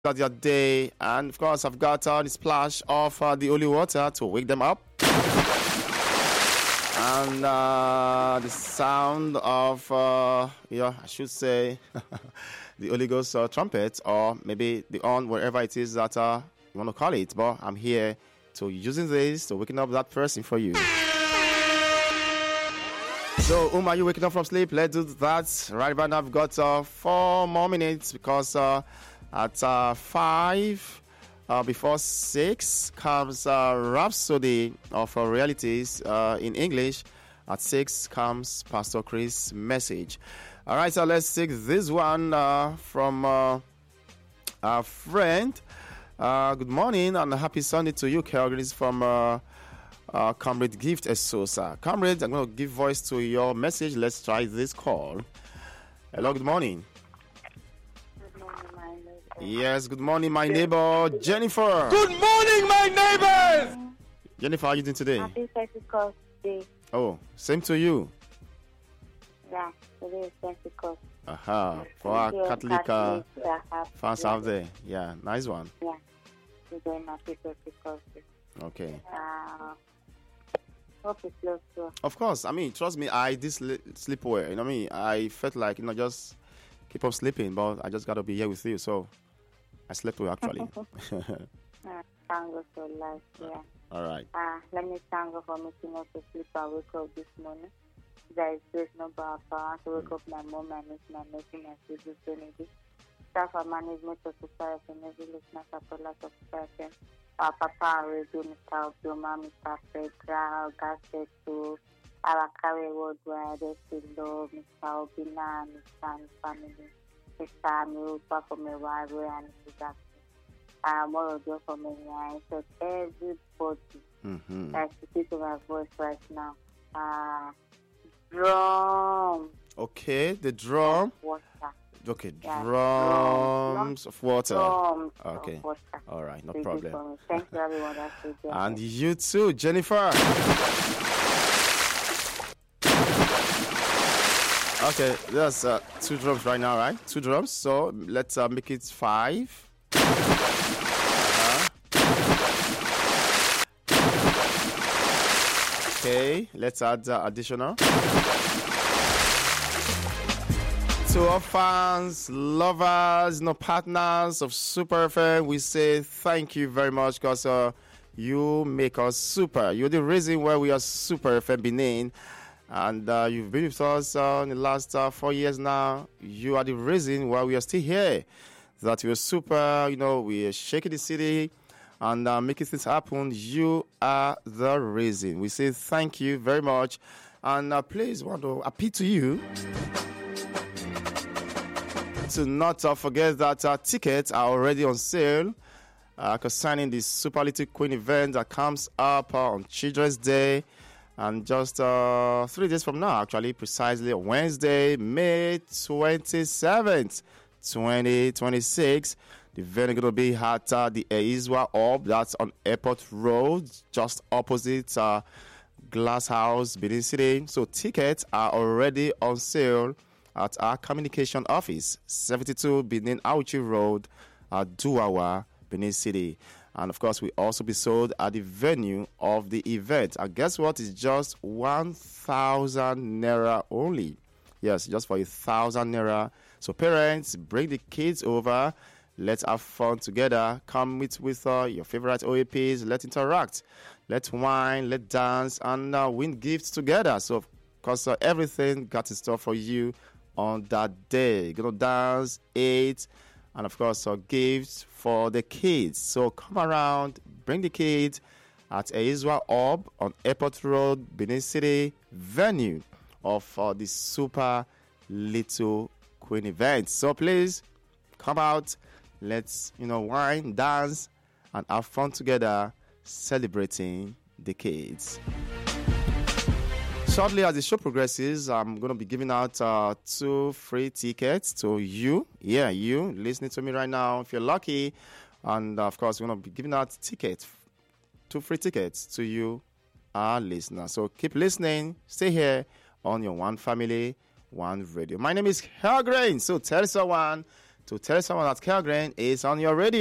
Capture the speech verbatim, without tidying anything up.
Start your day, and of course, I've got uh, the splash of uh, the holy water to wake them up, and uh, the sound of, uh, yeah, I should say, the Holy Ghost uh, trumpet, or maybe the on wherever it is that uh, you want to call it. But I'm here to using this to waking up that person for you. So, whom are you waking up from sleep? Let's do that. Right about now, I've got uh, four more minutes because uh, at uh, five, uh, before six, comes uh, Rhapsody of uh, Realities uh, in English. At six comes Pastor Chris' message. All right, so let's take this one uh, from uh, our friend. Uh, good morning and a happy Sunday to you, Calgary, from uh, uh, Comrade Gift Esosa. Comrade, I'm going to give voice to your message. Let's try this call. Hello, good morning. Good morning, my neighbor. Yes, good morning, my neighbor, Jennifer. Good morning, my neighbors! Jennifer, how are you doing today? Happy Pentecost Day. Oh, same to you. Yeah, today is Pentecost. Aha, for our Thank you, Catholic uh, Catholics that have- fans yeah, out there. Yeah, nice one. Yeah, today is Happy Pentecost Day. Okay. Uh, hope it's close to. Of course, I mean, trust me, I did sli- sleep well. You know what I mean? I felt like, you know, just keep on sleeping, but I just got to be here with you. So I slept well, actually. Uh, thank God for life, yeah. All right. Uh, let me thank God for making us to sleep and wake up this morning. There is grace no power power to wake up my mom, my niece, my nephew, my sister, Kennedy. Staff and management of society and every listener for Paula of society. Our Papa Radio, Mister Obioma, Mister Fedra, Gasset to our career worldwide, Estilo, Mister Obina, Mister and family, Mister Amirupa from Ewawe and Mister Um, all of you from Enya. So everybody Mm-hmm. that's speaking to my voice right now. Uh, drum. Okay, the drum. Water. Okay, Yeah, drums of water. Drums Okay. of water. All right, no Thank you problem. for me. Thank you, everyone. That's it. Yeah. And you too, Jennifer. Okay, there's uh, two drums right now, right? Two drums. So let's uh, make it five. Uh-huh. Okay, let's add uh, additional. To our fans, lovers, no partners of Super F M, we say thank you very much because uh, you make us super. You're the reason why we are Super F M Benin. And uh, you've been with us uh, in the last uh, four years now. You are the reason why we are still here. That we are super, you know, we are shaking the city and uh, making things happen. You are the reason. We say thank you very much. And uh, please want to appeal to you to not uh, forget that uh, tickets are already on sale uh, concerning the Super Little Queen event that comes up uh, on Children's Day. And just uh, three days from now, actually, precisely on Wednesday, May twenty-seventh, twenty twenty-six, the venue going to be at uh, the Eizwa Orb. That's on Airport Road, just opposite uh, Glass House, Benin City. So tickets are already on sale at our communication office, seventy-two Benin Auchi Road, at Duawa, Benin City. And of course, we also be sold at the venue of the event. And guess what? It's just one thousand naira only. Yes, just for a thousand naira. So parents, bring the kids over. Let's have fun together. Come meet with uh, your favorite O A Ps. Let's interact. Let's wine, let's dance, and uh, win gifts together. So, of course, uh, everything got in store for you on that day. You're going to dance, eat, and of course, uh, gifts for the kids. So come around, bring the kids at Eizwa Orb on Airport Road, Benin City, venue of uh, the Super Little Queen event. So please come out, let's you know wine, dance, and have fun together, celebrating the kids. Shortly as the show progresses, I'm going to be giving out uh, two free tickets to you. Yeah, you listening to me right now, if you're lucky. And uh, of course, we're going to be giving out tickets, two free tickets to you, our listener. So keep listening. Stay here on your One Family, One Radio. My name is Hal Grain. So tell someone to tell someone that Kelgren is on your radio.